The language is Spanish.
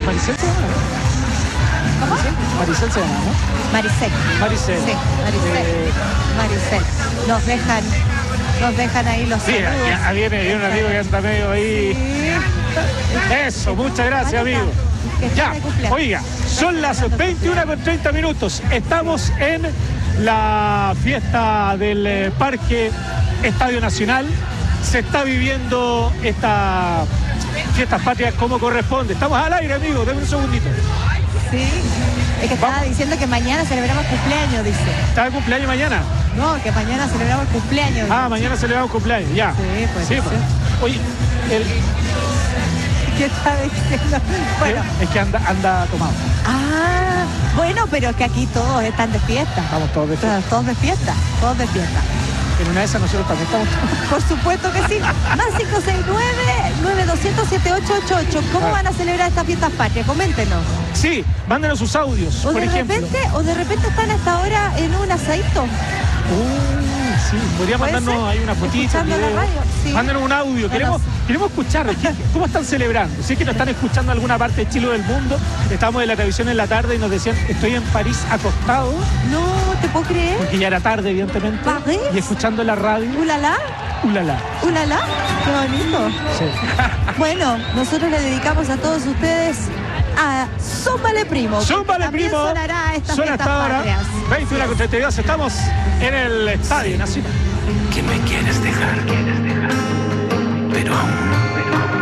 Maricel se llama, ¿no? ¿Cómo? Maricel se llama, ¿no? Maricel. Maricel. Sí, Maricel. Nos dejan ahí los Sí, saludos. viene un amigo que anda medio ahí. Sí. Eso, muchas gracias, amigo. Que está Ya, de cumpleaños. oiga, son las 21:30. Estamos en la fiesta del Parque Estadio Nacional. Se está viviendo esta fiesta patria como corresponde. Estamos al aire, amigo, denme un segundito. Sí. Es que estaba diciendo que mañana celebramos cumpleaños, dice. ¿Está de cumpleaños mañana? No, que mañana celebramos el cumpleaños. Ah, mañana celebramos cumpleaños, ya. Sí, pues. Sí, pues. Oye, ¿Qué está diciendo? Bueno. es que anda tomado. Ah, bueno, pero es que aquí todos están de fiesta. Estamos todos de fiesta. Todos de fiesta, todos de fiesta. En una de esas nosotros también estamos todos. Por supuesto que sí. Más 569-9200-7888. ¿Cómo van a celebrar estas fiestas patrias? Coméntenos. Sí, mándenos sus audios, O por de ejemplo. repente están hasta ahora en un asadito. Sí, podría ¿Puede mandarnos ser? ahí una fotito. Escuchando la radio, sí. Mándenos un audio. Bueno, Queremos escuchar. ¿Cómo están celebrando? Si es que nos están escuchando en alguna parte de Chile o del mundo. Estamos en la televisión en la tarde y nos decían, estoy en París acostado, No, ¿te puedo creer? porque ya era tarde, evidentemente. ¿París? Y escuchando la radio. ¿Ulala? Ulala. ¿Ulala? Qué bonito. Sí. Bueno, nosotros le dedicamos a todos ustedes a Zúmbale Primo. ¡Zúmbale, También primo! sonará estas Suena fiestas hasta ahora. patrias. 21:32. Estamos en el Estadio Nacional. Que me quieres dejar, pero aún